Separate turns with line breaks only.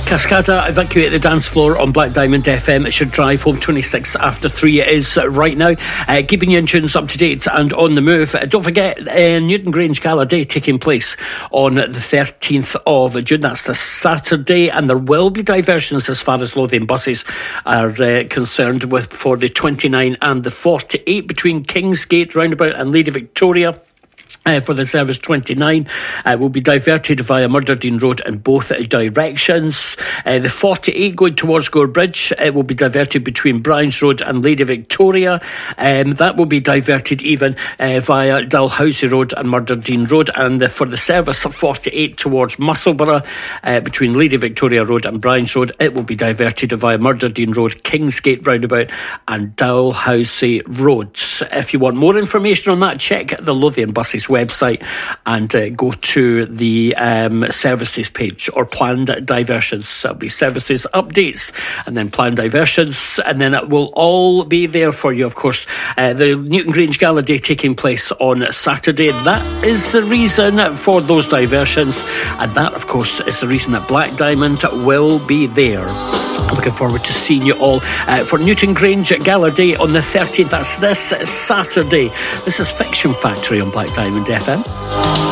Cascada evacuate the dance floor on Black Diamond FM. It should drive home 26 after 3 it is right now. Keeping you in tunes up to date and on the move. Don't forget Newton Grange Gala Day taking place on the 13th of June. That's the Saturday, and there will be diversions as far as Lothian buses are concerned with for the 29 and the 48 between Kingsgate Roundabout and Lady Victoria. For the service 29 will be diverted via Murderdean Road in both directions. The 48 going towards Gore Bridge will be diverted between Bryans Road and Lady Victoria. That will be diverted even via Dalhousie Road and Murderdean Road. And for the service of 48 towards Musselburgh between Lady Victoria Road and Bryans Road, it will be diverted via Murderdean Road, Kingsgate Roundabout and Dalhousie Road. If you want more information on that, check the Lothian Buses website and go to the services page or planned diversions. There'll be services updates and then planned diversions, and then it will all be there for you. Of course, the Newton Grange Gala Day taking place on Saturday. That is the reason for those diversions, and that of course is the reason that Black Diamond will be there. Looking forward to seeing you all for Newton Grange Gala Day on the 13th. That's this Saturday. This is Fiction Factory on Black Diamond FM.